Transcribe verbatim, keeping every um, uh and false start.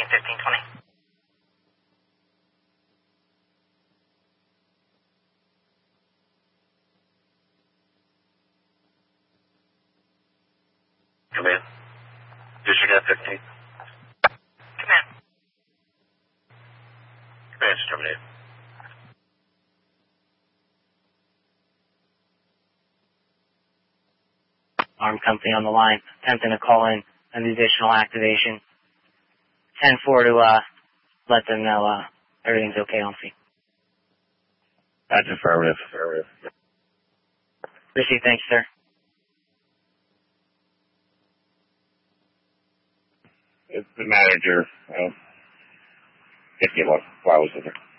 at fifteen twenty. Command. Disregard fifteen. Command. Command terminated. Armed company on the line, attempting to call in an additional activation. ten four to, uh, let them know, uh, everything's okay on scene. That's affirmative. Affirmative. Received, thanks, sir. It's the manager. Uh, fifty-one. Flowers with her.